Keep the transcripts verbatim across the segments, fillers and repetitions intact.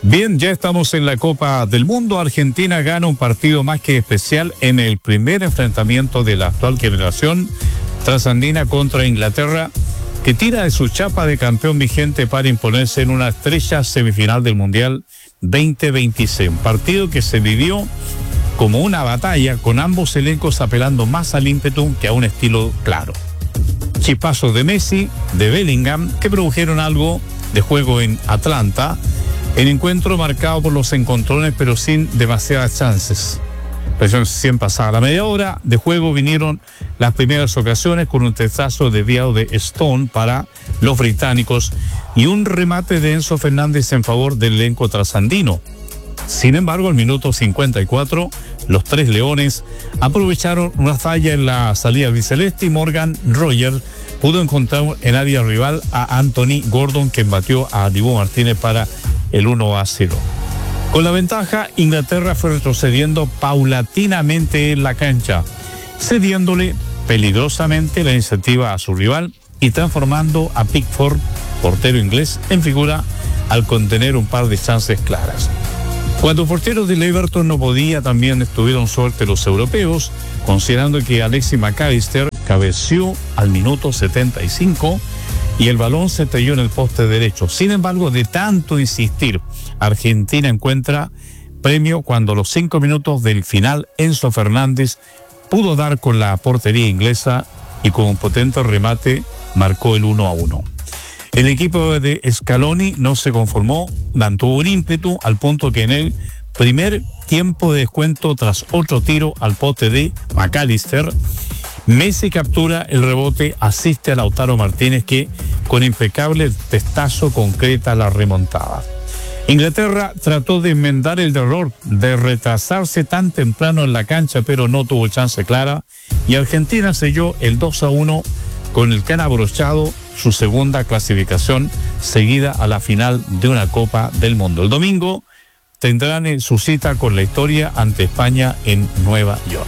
Bien, ya estamos en la Copa del Mundo. Argentina gana un partido más que especial en el primer enfrentamiento de la actual generación trasandina contra Inglaterra, que tira de su chapa de campeón vigente para imponerse en una estrecha semifinal del Mundial veinte veintiséis. Un partido que se vivió como una batalla, con ambos elencos apelando más al ímpetu que a un estilo claro. Chispazos de Messi, de Bellingham, que produjeron algo de juego en Atlanta. El encuentro marcado por los encontrones, pero sin demasiadas chances. Recién pasada la media hora de juego vinieron las primeras ocasiones, con un testazo desviado de Stone para los británicos y un remate de Enzo Fernández en favor del elenco trasandino. Sin embargo, al minuto cincuenta y cuatro, los tres leones aprovecharon una falla en la salida biceleste y Morgan Rogers pudo encontrar en área rival a Anthony Gordon, que embatió a Dibu Martínez para el uno a cero. Con la ventaja, Inglaterra fue retrocediendo paulatinamente en la cancha, cediéndole peligrosamente la iniciativa a su rival y transformando a Pickford, portero inglés, en figura al contener un par de chances claras. Cuando los porteros del Everton no podía, también tuvieron suerte los europeos, considerando que Alexis McAllister cabeció al minuto setenta y cinco y el balón se estrelló en el poste derecho. Sin embargo, de tanto insistir, Argentina encuentra premio cuando a los cinco minutos del final Enzo Fernández pudo dar con la portería inglesa y con un potente remate marcó el uno a uno. El equipo de Scaloni no se conformó, mantuvo un ímpetu al punto que en el primer tiempo de descuento, tras otro tiro al poste de McAllister, Messi captura el rebote, asiste a Lautaro Martínez, que con impecable testazo concreta la remontada. Inglaterra trató de enmendar el error de retrasarse tan temprano en la cancha, pero no tuvo chance clara, y Argentina selló el dos a uno con el que han abrochado su segunda clasificación seguida a la final de una Copa del Mundo. El domingo tendrán su cita con la historia ante España en Nueva York.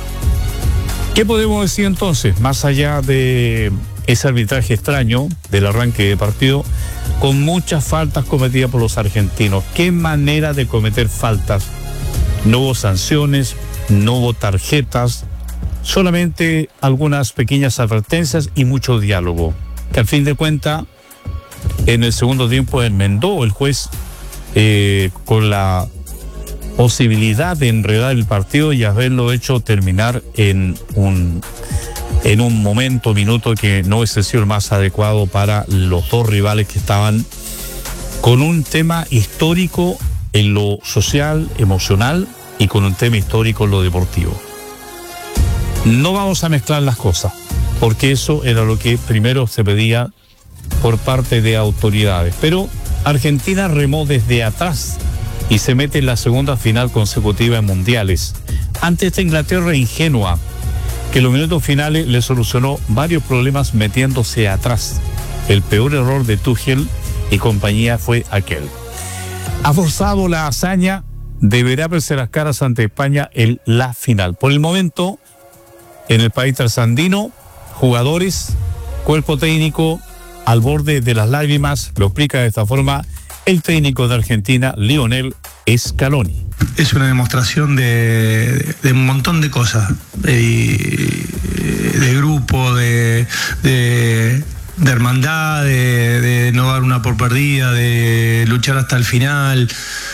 ¿Qué podemos decir entonces? Más allá de ese arbitraje extraño del arranque de partido, con muchas faltas cometidas por los argentinos. ¿Qué manera de cometer faltas? No hubo sanciones, no hubo tarjetas, solamente algunas pequeñas advertencias y mucho diálogo, que al fin de cuentas, en el segundo tiempo enmendó el juez eh, con la posibilidad de enredar el partido y haberlo hecho terminar en un en un momento, minuto que no es el más adecuado para los dos rivales que estaban con un tema histórico en lo social, emocional, y con un tema histórico en lo deportivo. No vamos a mezclar las cosas, porque eso era lo que primero se pedía por parte de autoridades. Pero Argentina remó desde atrás y se mete en la segunda final consecutiva en mundiales, ante esta Inglaterra ingenua, que en los minutos finales le solucionó varios problemas metiéndose atrás. El peor error de Tuchel y compañía fue aquel. Ha forzado la hazaña, deberá verse las caras ante España en la final. Por el momento, en el país trasandino, jugadores, cuerpo técnico al borde de las lágrimas. Lo explica de esta forma el técnico de Argentina, Lionel Scaloni. Es una demostración de, de un montón de cosas, de, de grupo, de, de, de hermandad, de, de no dar una por perdida, de luchar hasta el final.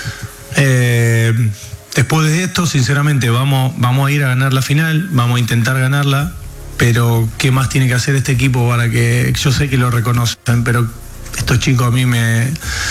Eh, después de esto, sinceramente, vamos, vamos a ir a ganar la final, vamos a intentar ganarla, pero ¿qué más tiene que hacer este equipo para que, yo sé que lo reconocen, pero estos chicos a mí me...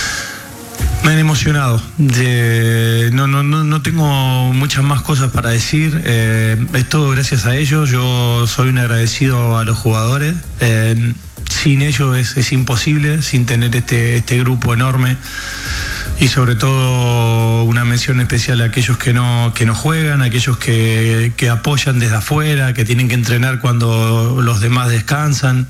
Me han emocionado. De, no, no, no, no tengo muchas más cosas para decir. Eh, es todo gracias a ellos. Yo soy un agradecido a los jugadores. Eh, sin ellos es, es imposible, sin tener este, este grupo enorme. Y sobre todo una mención especial a aquellos que no, que no juegan, a aquellos que, que apoyan desde afuera, que tienen que entrenar cuando los demás descansan.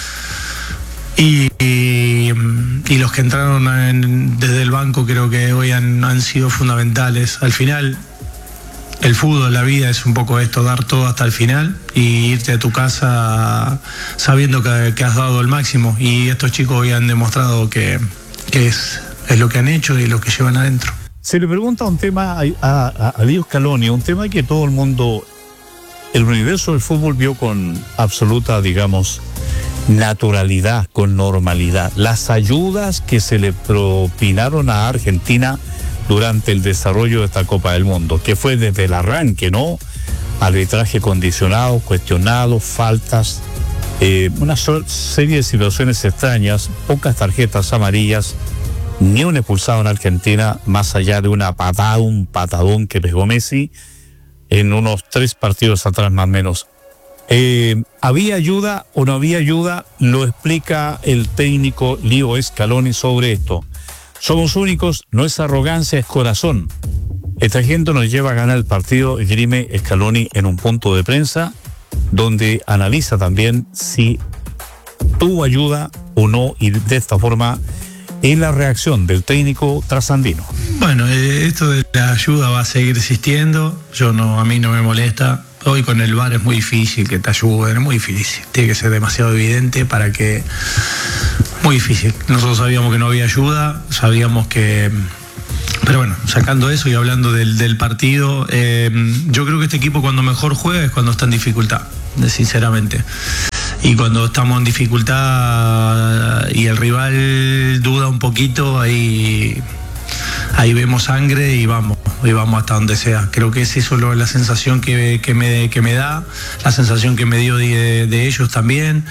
Y, y, y los que entraron en, desde el banco creo que hoy han, han sido fundamentales. Al final, el fútbol, la vida es un poco esto, dar todo hasta el final y irte a tu casa sabiendo que, que has dado el máximo. Y estos chicos hoy han demostrado que, que es, es lo que han hecho y lo que llevan adentro. Se le pregunta un tema a, a, a Leo Scaloni, un tema que todo el mundo, el universo del fútbol vio con absoluta, digamos, naturalidad, con normalidad. Las ayudas que se le propinaron a Argentina durante el desarrollo de esta Copa del Mundo, que fue desde el arranque, ¿no? Arbitraje condicionado, cuestionado, faltas, eh, una serie de situaciones extrañas, pocas tarjetas amarillas, ni un expulsado en Argentina, más allá de una patada, un patadón que pegó Messi en unos tres partidos atrás más o menos. Eh, ¿Había ayuda o no había ayuda? Lo explica el técnico Leo Scaloni sobre esto. Somos únicos, no es arrogancia, es corazón. Esta gente nos lleva a ganar el partido, esgrime Scaloni en un punto de prensa, donde analiza también si tuvo ayuda o no, y de esta forma es la reacción del técnico trasandino. Bueno, eh, esto de la ayuda va a seguir existiendo. Yo no, a mí no me molesta. Hoy con el V A R es muy difícil que te ayuden, es muy difícil. Tiene que ser demasiado evidente para que... Muy difícil. Nosotros sabíamos que no había ayuda, sabíamos que... Pero bueno, sacando eso y hablando del, del partido, eh, yo creo que este equipo cuando mejor juega es cuando está en dificultad, sinceramente. Y cuando estamos en dificultad y el rival duda un poquito, ahí, ahí vemos sangre y vamos, y vamos hasta donde sea. Creo que es eso lo, la sensación que, que, me, que me da, la sensación que me dio de, de ellos también.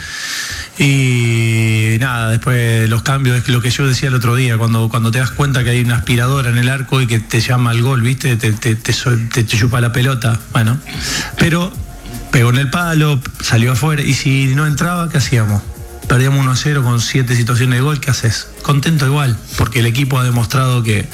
Y nada, después los cambios, es lo que yo decía el otro día, cuando, cuando te das cuenta que hay una aspiradora en el arco y que te llama al gol, ¿viste? Te, te, te, te, te chupa la pelota, bueno, pero pegó en el palo, salió afuera, y si no entraba, ¿qué hacíamos? Perdíamos uno a cero con siete situaciones de gol, ¿qué haces? Contento igual, porque el equipo ha demostrado que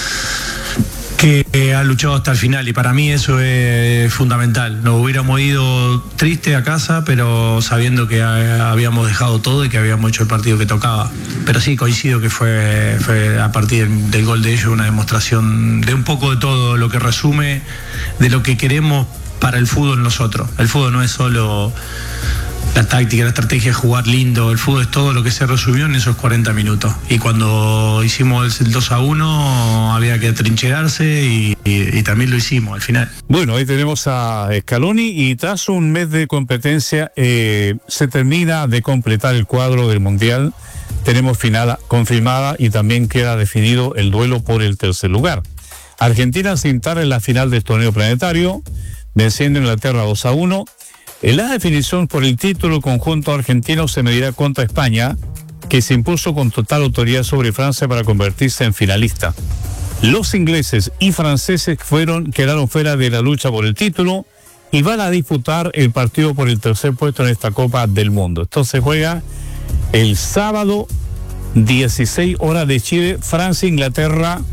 que ha luchado hasta el final, y para mí eso es fundamental. Nos hubiéramos ido triste a casa, pero sabiendo que habíamos dejado todo y que habíamos hecho el partido que tocaba. Pero sí, coincido que fue, fue a partir del gol de ellos una demostración de un poco de todo, lo que resume de lo que queremos para el fútbol nosotros. El fútbol no es solo la táctica, la estrategia, jugar lindo. El fútbol es todo lo que se resumió en esos cuarenta minutos. Y cuando hicimos el dos a uno había que atrincherarse y, y, y también lo hicimos al final. Bueno, ahí tenemos a Scaloni, y tras un mes de competencia eh, se termina de completar el cuadro del Mundial. Tenemos final confirmada y también queda definido el duelo por el tercer lugar. Argentina se instala en la final del torneo planetario, venciendo a Inglaterra dos a uno. En la definición por el título, conjunto argentino se medirá contra España, que se impuso con total autoridad sobre Francia para convertirse en finalista. Los ingleses y franceses fueron, quedaron fuera de la lucha por el título y van a disputar el partido por el tercer puesto en esta Copa del Mundo. Esto se juega el sábado, dieciséis horas de Chile, Francia, Inglaterra,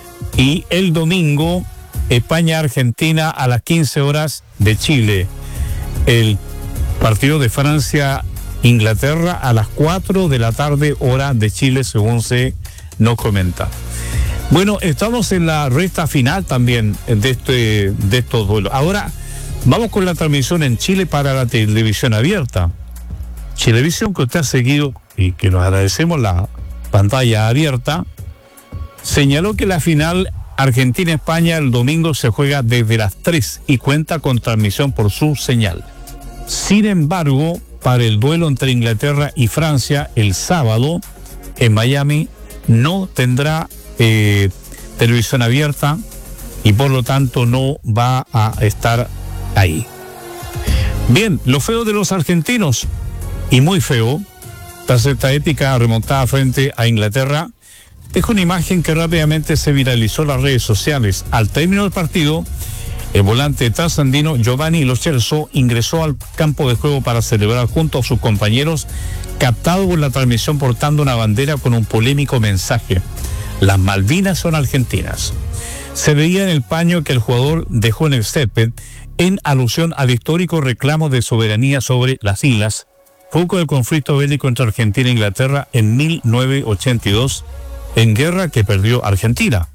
y el domingo, España-Argentina a las quince horas de Chile. El partido de Francia-Inglaterra a las cuatro de la tarde, hora de Chile, según se nos comenta. Bueno, estamos en la recta final también de, este, de estos duelos. Ahora vamos con la transmisión en Chile para la televisión abierta. Chilevisión, que usted ha seguido y que nos agradecemos la pantalla abierta, señaló que la final Argentina-España el domingo se juega desde las tres y cuenta con transmisión por su señal. Sin embargo, para el duelo entre Inglaterra y Francia el sábado en Miami no tendrá eh, televisión abierta y por lo tanto no va a estar ahí. Bien, lo feo de los argentinos, y muy feo, tras esta épica remontada frente a Inglaterra, es una imagen que rápidamente se viralizó en las redes sociales. Al término del partido, el volante trasandino Giovanni Lo Celso ingresó al campo de juego para celebrar junto a sus compañeros, captado por la transmisión portando una bandera con un polémico mensaje: las Malvinas son argentinas. Se veía en el paño que el jugador dejó en el césped en alusión al histórico reclamo de soberanía sobre las islas, foco del conflicto bélico entre Argentina e Inglaterra en mil novecientos ochenta y dos, en guerra que perdió Argentina.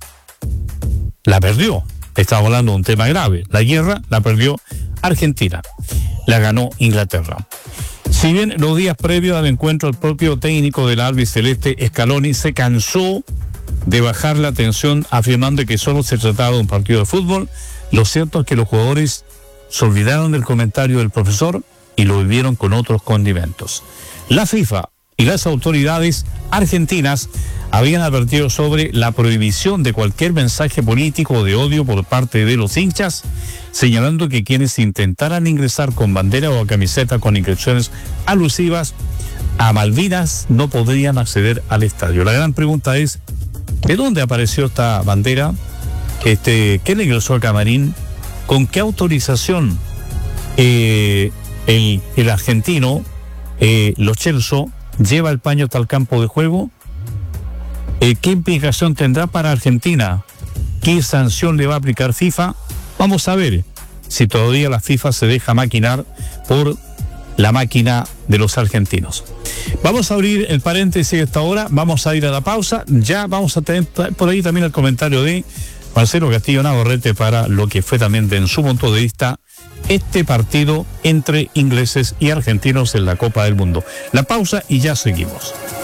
La perdió. Estamos hablando de un tema grave. La guerra la perdió Argentina. La ganó Inglaterra. Si bien los días previos al encuentro el propio técnico del albiceleste Scaloni se cansó de bajar la tensión, afirmando que solo se trataba de un partido de fútbol. Lo cierto es que los jugadores se olvidaron del comentario del profesor y lo vivieron con otros condimentos. La FIFA y las autoridades argentinas habían advertido sobre la prohibición de cualquier mensaje político de odio por parte de los hinchas, señalando que quienes intentaran ingresar con bandera o camiseta con inscripciones alusivas a Malvinas no podrían acceder al estadio. La gran pregunta es, ¿de dónde apareció esta bandera? Este, ¿Quién ingresó al camarín? ¿Con qué autorización eh, el, el argentino, eh, Lo Celso, lleva el paño hasta el campo de juego? Eh, ¿Qué implicación tendrá para Argentina? ¿Qué sanción le va a aplicar FIFA? Vamos a ver si todavía la FIFA se deja maquinar por la máquina de los argentinos. Vamos a abrir el paréntesis a esta hora, vamos a ir a la pausa, ya vamos a tener por ahí también el comentario de Marcelo Castillo Navarrete para lo que fue también de, en su punto de vista este partido entre ingleses y argentinos en la Copa del Mundo. La pausa y ya seguimos.